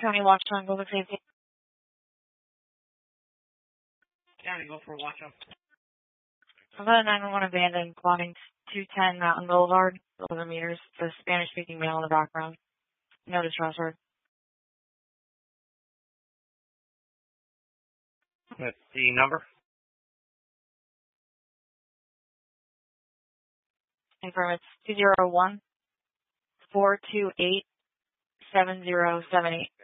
County Watchdog Public Safety. County, go for a watch up. I've got a 911 abandoned, belonging to 210 Mountain Boulevard, 11 meters. It's a Spanish-speaking male in the background. No distress word. That's the number. Confirm it's 201-428-7078.